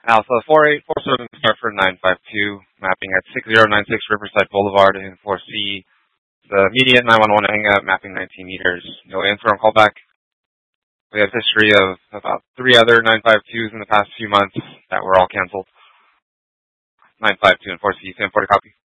Alpha 4847 Starford 952, mapping at 6096 Riverside Boulevard in 4C. The immediate 911 hang up, mapping 19 meters. No answer on callback. We have history of about 3 other 952s in the past few months that were all canceled. 952 and 4C, 1040 copy.